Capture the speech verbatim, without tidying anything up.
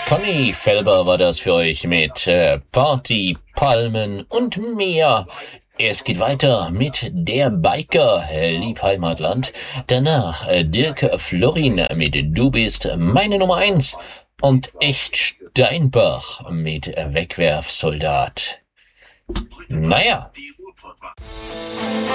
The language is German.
Conny Felber war das für euch mit äh, Party, Palmen und mehr. Es geht weiter mit der Biker, äh, Lieb Heimatland. Danach äh, Dirk Florin mit Du bist meine Nummer eins. Und Echt Steinbach mit Wegwerfsoldat. Naja.